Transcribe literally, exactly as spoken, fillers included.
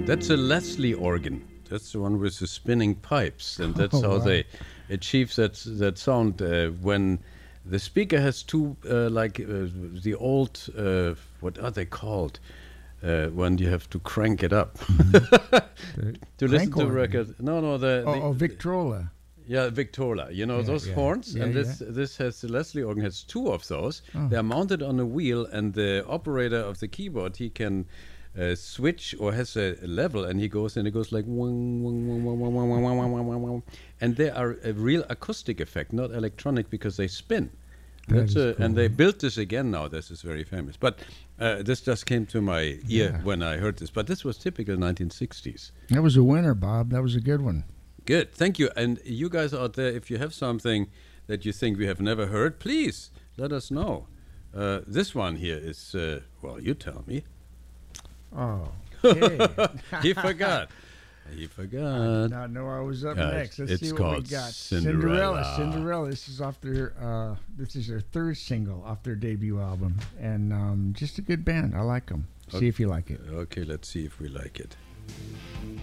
sound. That's a Leslie organ. That's the one with the spinning pipes, and that's Oh, how wow. they achieve that that sound uh, when the speaker has two uh, like uh, the old uh, what are they called uh, when you have to crank it up The to listen crank to a organ. record. No, no, the, Oh, the oh Victrola. yeah, Victrola. You know Yeah, those yeah. horns, Yeah, and yeah. this this has the Leslie organ has two of those. Oh. They are mounted on a wheel, and the operator of the keyboard he can uh, switch or has a, a level, and he goes and it goes like wong, wong, wong, wong, wong, wong, wong, wong, wong, wong, wong. And they are a real acoustic effect, not electronic, because they spin. That That's is a, and cool. they built this again now. This is very famous. But uh, this just came to my ear Yeah. when I heard this. But this was typical nineteen sixties. That was a winner, Bob. That was a good one. Good, thank you. And you guys out there, if you have something that you think we have never heard, please let us know. Uh, this one here is, uh, well, you tell me. Oh. Okay. He forgot. He I forgot. did not know I was up Uh, next. Let's it's see what we called got. Cinderella. Cinderella. This is off their. Uh, this is their third single off their debut album, and um, just a good band. I like them. See Okay. if you like it. Okay, let's see if we like it.